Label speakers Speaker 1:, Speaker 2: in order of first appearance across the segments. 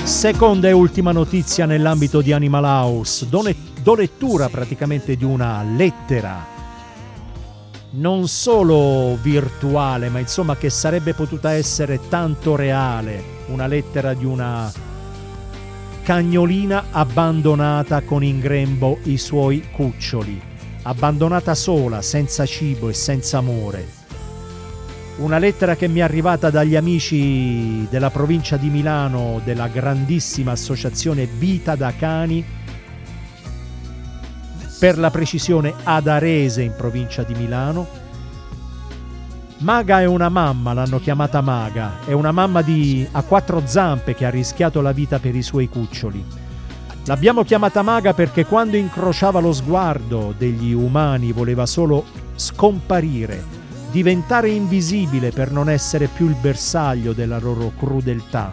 Speaker 1: Seconda e ultima notizia nell'ambito di Animal House. Do lettura praticamente di una lettera, non solo virtuale, ma insomma che sarebbe potuta essere tanto reale. Una lettera di una cagnolina abbandonata con in grembo i suoi cuccioli, abbandonata sola, senza cibo e senza amore. Una lettera che mi è arrivata dagli amici della provincia di Milano, della grandissima associazione Vita da Cani, per la precisione ad Arese in provincia di Milano. Maga è una mamma, l'hanno chiamata Maga, è una mamma a 4 zampe che ha rischiato la vita per i suoi cuccioli. L'abbiamo chiamata Maga perché quando incrociava lo sguardo degli umani voleva solo scomparire, diventare invisibile per non essere più il bersaglio della loro crudeltà.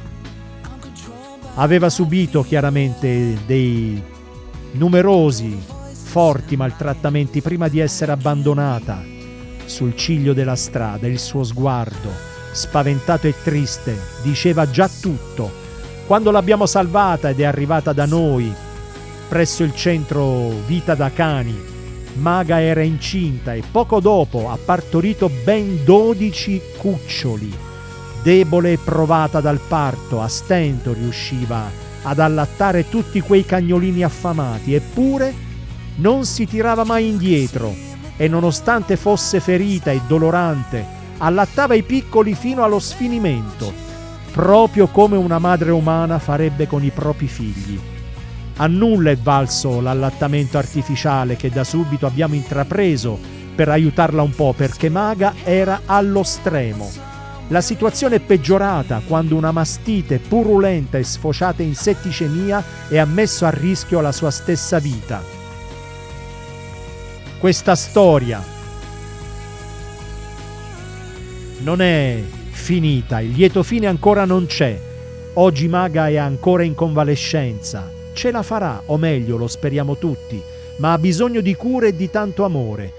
Speaker 1: Aveva subito chiaramente dei numerosi, forti maltrattamenti prima di essere abbandonata sul ciglio della strada. Il suo sguardo, spaventato e triste, diceva già tutto. Quando l'abbiamo salvata ed è arrivata da noi, presso il centro Vita da Cani, Maga era incinta e poco dopo ha partorito ben 12 cuccioli. Debole e provata dal parto, a stento riusciva ad allattare tutti quei cagnolini affamati, eppure non si tirava mai indietro e nonostante fosse ferita e dolorante, allattava i piccoli fino allo sfinimento, proprio come una madre umana farebbe con i propri figli. A nulla è valso l'allattamento artificiale che da subito abbiamo intrapreso per aiutarla un po', perché Maga era allo stremo. La situazione è peggiorata quando una mastite purulenta e sfociata in setticemia e ha messo a rischio la sua stessa vita. Questa storia non è finita, il lieto fine ancora non c'è. Oggi Maga è ancora in convalescenza. Ce la farà, o meglio, lo speriamo tutti, ma ha bisogno di cure e di tanto amore.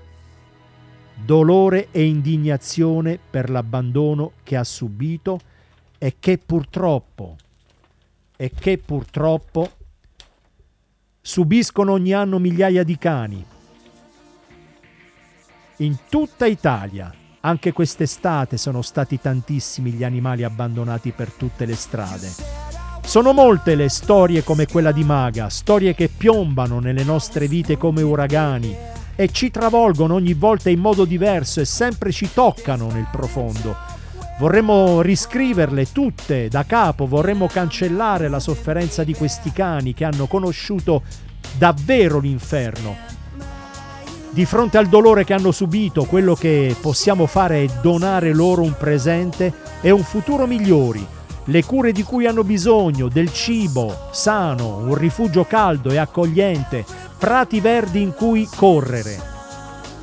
Speaker 1: Dolore e indignazione per l'abbandono che ha subito e che purtroppo subiscono ogni anno migliaia di cani. In tutta Italia, anche quest'estate, sono stati tantissimi gli animali abbandonati per tutte le strade. Sono molte le storie come quella di Maga, storie che piombano nelle nostre vite come uragani e ci travolgono ogni volta in modo diverso e sempre ci toccano nel profondo. Vorremmo riscriverle tutte da capo, vorremmo cancellare la sofferenza di questi cani che hanno conosciuto davvero l'inferno. Di fronte al dolore che hanno subito, quello che possiamo fare è donare loro un presente e un futuro migliori, le cure di cui hanno bisogno, del cibo sano, un rifugio caldo e accogliente, prati verdi in cui correre.